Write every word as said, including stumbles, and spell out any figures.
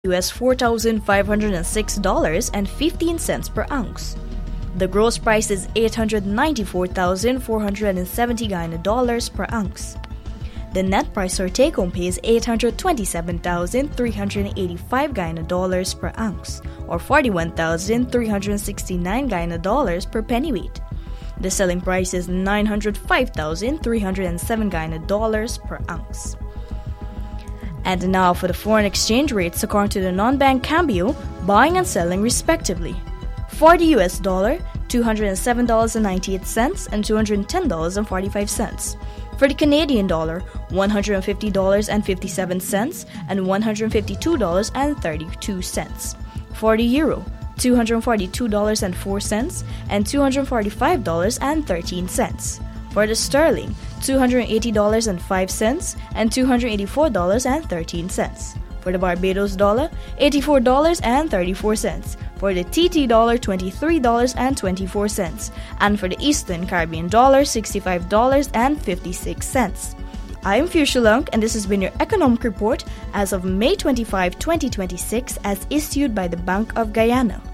U S four thousand five hundred six dollars and fifteen cents per ounce. The gross price is eight hundred ninety-four thousand four hundred seventy dollars per ounce. The net price or take-home pay is eight hundred twenty-seven thousand three hundred eighty-five dollars per ounce, or forty-one thousand three hundred sixty-nine dollars per pennyweight. The selling price is nine hundred five thousand three hundred seven dollars per ounce. And now for the foreign exchange rates according to the non-bank Cambio, buying and selling respectively. For the U S dollar, two hundred seven dollars and ninety-eight cents and two hundred ten dollars and forty-five cents. For the Canadian dollar, one hundred fifty dollars and fifty-seven cents and one hundred fifty-two dollars and thirty-two cents. For the euro, two hundred forty-two dollars and four cents and two hundred forty-five dollars and thirteen cents. For the sterling, two hundred eighty dollars and five cents and two hundred eighty-four dollars and thirteen cents. For the Barbados dollar, eighty-four dollars and thirty-four cents. For the T T dollar, twenty-three dollars and twenty-four cents. And for the Eastern Caribbean dollar, sixty-five dollars and fifty-six cents. I am Fuchsia Lunk, and this has been your economic report as of May twenty-fifth, twenty twenty-six, as issued by the Bank of Guyana.